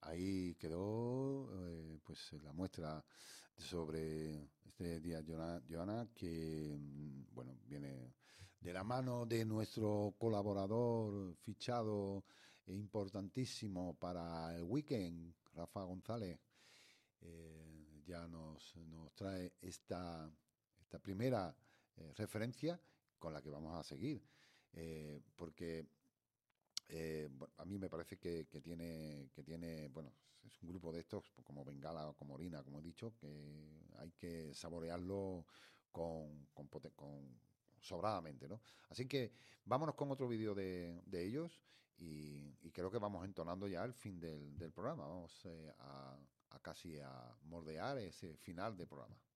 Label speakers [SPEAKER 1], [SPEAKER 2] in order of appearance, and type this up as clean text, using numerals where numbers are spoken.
[SPEAKER 1] ahí quedó pues la muestra sobre este día Joana, que bueno, viene de la mano de nuestro colaborador fichado e importantísimo para el weekend, Rafa González. Ya nos trae esta primera referencia con la que vamos a seguir. Porque a mí me parece que tiene, bueno, es un grupo de estos, pues, como Bengala o como Orina, como he dicho, que hay que saborearlo con sobradamente, ¿no? Así que vámonos con otro vídeo de ellos y creo que vamos entonando ya el fin del programa. Vamos a casi a mordear ese final del programa.